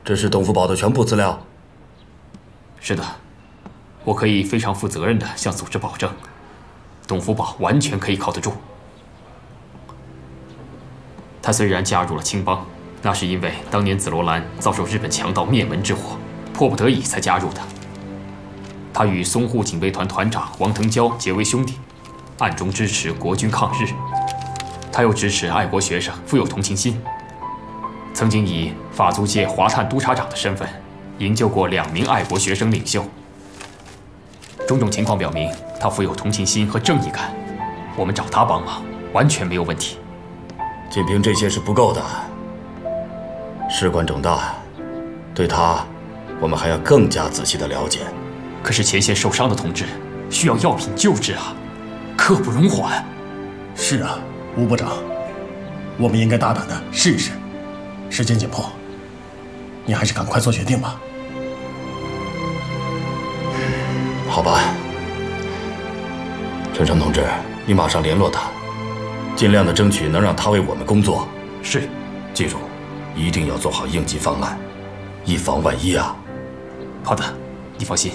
这是董福宝的全部资料。 是的，我可以非常负责任地向组织保证，董福宝完全可以靠得住。他虽然加入了青帮，那是因为当年紫罗兰遭受日本强盗灭门之祸，迫不得已才加入的。他与淞沪警备团团长王腾蛟结为兄弟，暗中支持国军抗日。他又支持爱国学生，富有同情心，曾经以法租界华探督察长的身份营救过2名爱国学生领袖。种种情况表明，他富有同情心和正义感，我们找他帮忙完全没有问题。 仅凭这些是不够的，事关重大，对他，我们还要更加仔细的了解。 可是前线受伤的同志需要药品救治啊，刻不容缓。 是啊，吴部长，我们应该大胆的试一试。时间紧迫，你还是赶快做决定吧。 好吧，陈诚同志，你马上联络他，尽量的争取能让他为我们工作。 是， 记住，一定要做好应急方案，以防万一啊。 好的，你放心。